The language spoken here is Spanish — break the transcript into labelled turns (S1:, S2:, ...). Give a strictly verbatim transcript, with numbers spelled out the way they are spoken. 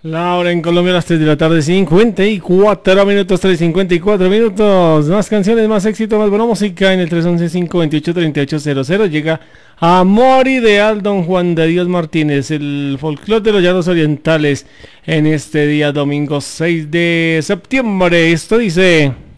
S1: La hora en Colombia a las tres de la tarde, cincuenta y cuatro minutos, tres cincuenta y cuatro minutos. Más canciones, más éxito, más buena música en el tres once, cinco veintiocho, treinta y ocho cero cero. Llega Amor Ideal, don Juan de Dios Martínez, el folclore de los llanos orientales en este día domingo seis de septiembre. Esto dice...